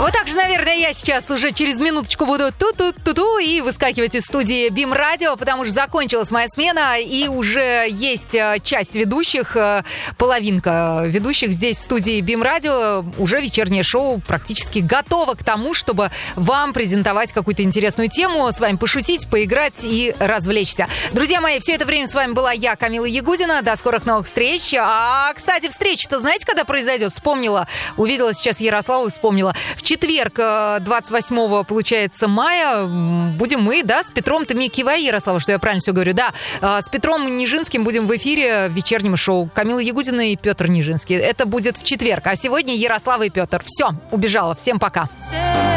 Вот так же, наверное, я сейчас уже через минуточку буду ту-ту-ту-ту и выскакивать из студии БИМ Радио, потому что закончилась моя смена, и уже есть часть ведущих, половинка ведущих здесь в студии БИМ Радио. Уже вечернее шоу практически готово к тому, чтобы вам презентовать какую-то интересную тему, с вами пошутить, поиграть и развлечься. Друзья мои, все это время с вами была я, Камила Ягудина. До скорых новых встреч. Кстати, встреча-то знаете, когда произойдет? Вспомнила, увидела сейчас Ярославу и вспомнила. В четверг, 28 получается мая, будем мы, да, с Петром-то не кивай, Ярослава, что я правильно все говорю, да, с Петром Нижинским будем в эфире в вечернем шоу. Камила Ягудина и Петр Нижинский. Это будет в четверг, а сегодня Ярослава и Петр. Все, убежала. Всем пока.